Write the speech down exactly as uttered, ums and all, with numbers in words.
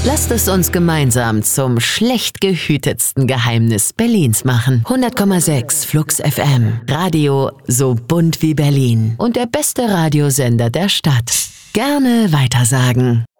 Lasst es uns gemeinsam zum schlecht gehütetsten Geheimnis Berlins machen. hundert Komma sechs Flux F M. Radio so bunt wie Berlin. Und der beste Radiosender der Stadt. Gerne weitersagen.